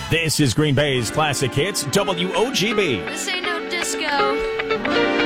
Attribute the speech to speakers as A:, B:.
A: This is Green Bay's Classic Hits, WOGB.
B: This ain't no disco.